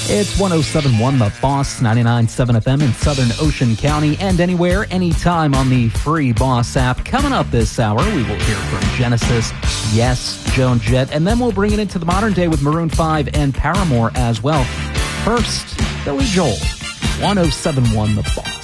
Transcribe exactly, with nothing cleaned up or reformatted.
It's one oh seven point one The Boss, ninety-nine point seven F M in Southern Ocean County, and anywhere, anytime on the free Boss app. Coming up this hour, we will hear from Genesis, Yes, Joan Jett, and then we'll bring it into the modern day with Maroon five and Paramore as well. First, Billy Joel, one oh seven point one The Boss.